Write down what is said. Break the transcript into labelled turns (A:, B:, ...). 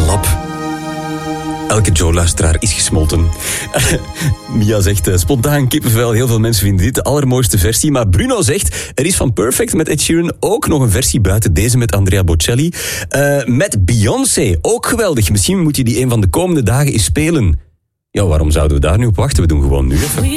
A: lap. Elke Joe-luisteraar is gesmolten. Mia zegt spontaan kippenvel. Heel veel mensen vinden dit de allermooiste versie. Maar Bruno zegt, er is van Perfect met Ed Sheeran ook nog een versie buiten deze met Andrea Bocelli. Met Beyoncé, ook geweldig. Misschien moet je die een van de komende dagen eens spelen. Ja, waarom zouden we daar nu op wachten? We doen gewoon nu even.